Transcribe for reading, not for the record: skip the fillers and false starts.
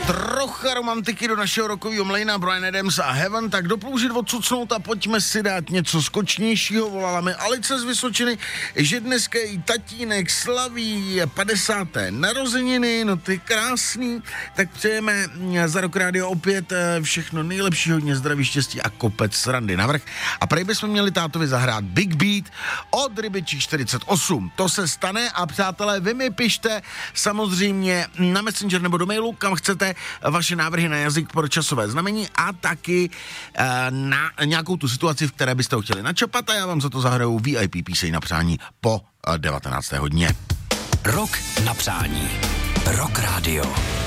Trocha romantiky do našeho rokového mlejna, Bryan Adams a Heaven, tak doploužit, odsucnout a pojďme si dát něco skočnějšího. Volala mi Alice z Vysočiny, že dneska její tatínek slaví 50. narozeniny, no ty krásný, tak přejeme za Rock Radio opět všechno nejlepší, hodně zdraví, štěstí a kopec srandy navrch. A prej bychom měli tátovi zahrát Big Beat od Rybičí 48. To se stane a přátelé, vy mi pište samozřejmě na Messenger nebo do mailu, kam chcete, vaše návrhy na jazyk pro časové znamení a taky na nějakou tu situaci, v které byste ho chtěli načopat a já vám za to zahraju VIP píseň na přání po 19. hodině. Rok na přání. Rock Radio.